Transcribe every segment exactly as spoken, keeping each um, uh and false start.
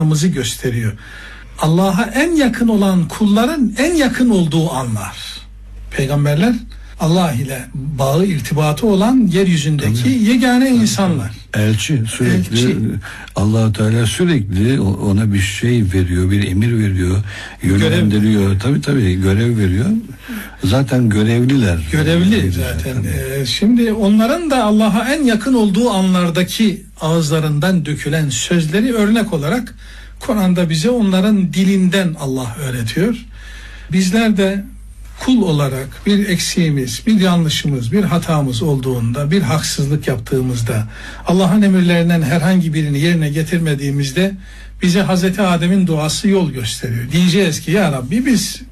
gösteriyor. Allah'a en yakın olan kulların en yakın olduğu anlar. Peygamberler Allah ile bağı, irtibatı olan yeryüzündeki Tabii. yegane insanlar. Elçi sürekli Elçi. Allah-u Teala sürekli ona bir şey veriyor, bir emir veriyor, yönlendiriyor. Tabii tabii görev veriyor. Zaten görevliler. Görevli zaten. Ee, şimdi onların da Allah'a en yakın olduğu anlardaki ağızlarından dökülen sözleri örnek olarak Kur'an'da bize onların dilinden Allah öğretiyor. Bizler de kul olarak bir eksiğimiz, bir yanlışımız, bir hatamız olduğunda, bir haksızlık yaptığımızda, Allah'ın emirlerinden herhangi birini yerine getirmediğimizde bize Hazreti Adem'in duası yol gösteriyor. Diyeceğiz ki ya Rabbi biz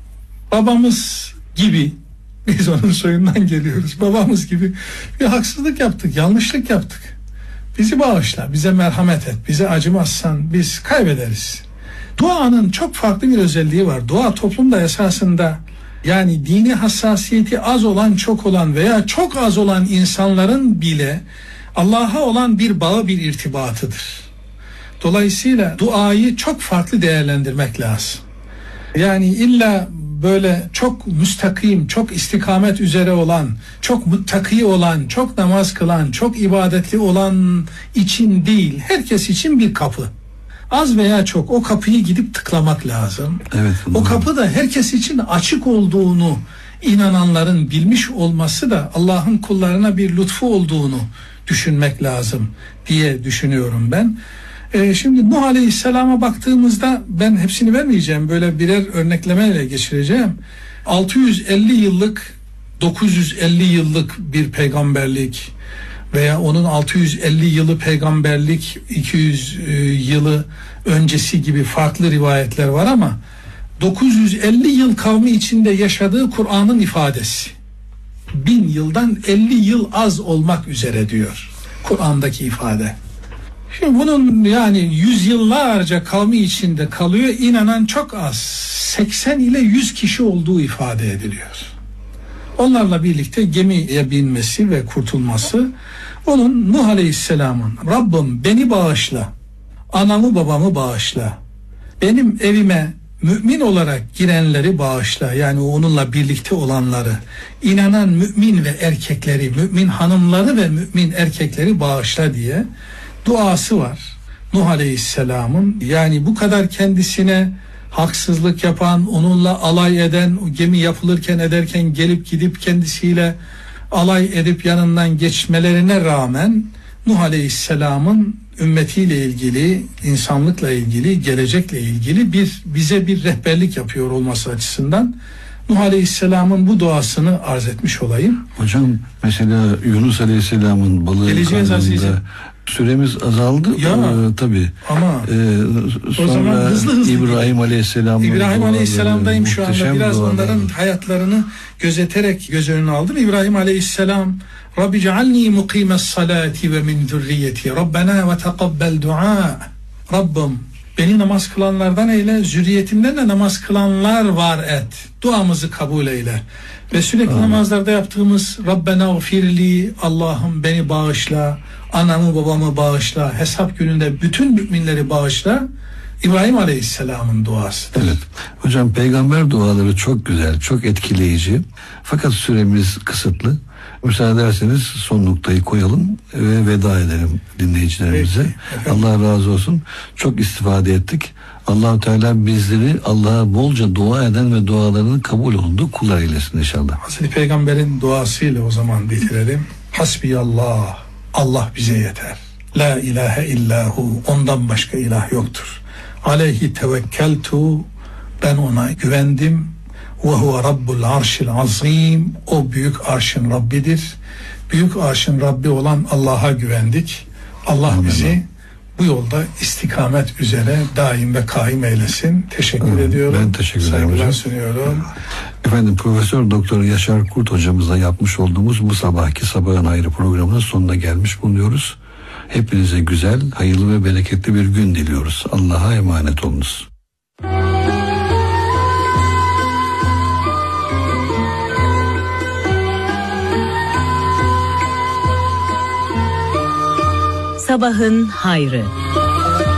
babamız gibi, biz onun soyundan geliyoruz, babamız gibi bir haksızlık yaptık, yanlışlık yaptık. Bizi bağışla, bize merhamet et, bize acımazsan biz kaybederiz. Duanın çok farklı bir özelliği var. Dua toplumda esasında yani dini hassasiyeti az olan, çok olan veya çok az olan insanların bile Allah'a olan bir bağı, bir irtibatıdır. Dolayısıyla duayı çok farklı değerlendirmek lazım. Yani illa böyle çok müstakim, çok istikamet üzere olan, çok muttaki olan, çok namaz kılan, çok ibadetli olan için değil, herkes için bir kapı. Az veya çok o kapıyı gidip tıklamak lazım. Evet, o kapı da herkes için açık olduğunu inananların bilmiş olması da Allah'ın kullarına bir lütfu olduğunu düşünmek lazım diye düşünüyorum ben. Ee, şimdi Nuh Aleyhisselam'a baktığımızda ben hepsini vermeyeceğim. Böyle birer örneklemeyle geçireceğim. altı yüz elli yıllık, dokuz yüz elli yıllık bir peygamberlik veya onun altı yüz elli yılı peygamberlik, iki yüz yılı öncesi gibi farklı rivayetler var ama dokuz yüz elli yıl kavmi içinde yaşadığı Kur'an'ın ifadesi. Bin yıldan elli yıl az olmak üzere diyor Kur'an'daki ifade. Şimdi bunun yani yüzyıllarca kavmi içinde kalıyor, inanan çok az. seksen ile yüz kişi olduğu ifade ediliyor. Onlarla birlikte gemiye binmesi ve kurtulması, onun Nuh Aleyhisselam'ın Rabbim beni bağışla, anamı babamı bağışla, benim evime mümin olarak girenleri bağışla, yani onunla birlikte olanları, inanan mümin ve erkekleri, mümin hanımları ve mümin erkekleri bağışla diye duası var Nuh Aleyhisselam'ın. Yani bu kadar kendisine haksızlık yapan, onunla alay eden, o gemi yapılırken ederken gelip gidip kendisiyle alay edip yanından geçmelerine rağmen Nuh Aleyhisselam'ın ümmetiyle ilgili, insanlıkla ilgili, gelecekle ilgili bir bize bir rehberlik yapıyor olması açısından Nuh Aleyhisselam'ın bu duasını arz etmiş olayım. Hocam mesela Yunus Aleyhisselam'ın balığı karnında süremiz azaldı. Ya, ee, tabii. Ama ee, sonra o zaman hızlı hızlı İbrahim Aleyhisselam. İbrahim Aleyhisselam'dayım şu anda. Biraz duaları. Onların hayatlarını gözeterek göz önüne aldım. İbrahim Aleyhisselam Rabbi cealni mukimes salati ve min zürriyeti Rabbena ve tekabbel dua. Rabbim beni namaz kılanlardan eyle, zürriyetimden de namaz kılanlar var et. Duamızı kabul eyle. Ve sürekli Amin. Namazlarda yaptığımız Rabbena gfirli, Allah'ım beni bağışla, anamı babamı bağışla, hesap gününde bütün müminleri bağışla, İbrahim Aleyhisselam'ın duasıdır. Evet. Hocam peygamber duaları çok güzel, çok etkileyici. Fakat süremiz kısıtlı. Müsaade ederseniz son noktayı koyalım ve veda edelim dinleyicilerimize. Peki, Allah razı olsun. Çok istifade ettik. Allah-u Teala bizleri Allah'a bolca dua eden ve dualarının kabul olduğu kullar eylesin inşallah. Hazreti Peygamber'in duasıyla o zaman bitirelim. Hasbiyallah, Allah bize yeter. La ilahe illahu, ondan başka ilah yoktur. Aleyhi tevekkeltu, ben ona güvendim. Ve huve rabbul arşil azim, o büyük arşın Rabbidir. Büyük arşın Rabbi olan Allah'a güvendik. Allah Amin. Bizi bu yolda istikamet üzere daim ve kaim eylesin. Teşekkür Amin. Ediyorum. Ben teşekkür ederim hocam. Saygılar sunuyorum. Efendim Profesör Doktor Yaşar Kurt hocamızla yapmış olduğumuz bu sabahki Sabahın Hayrı programının sonuna gelmiş bulunuyoruz. Hepinize güzel, hayırlı ve bereketli bir gün diliyoruz. Allah'a emanet olunuz. Sabahın Hayrı.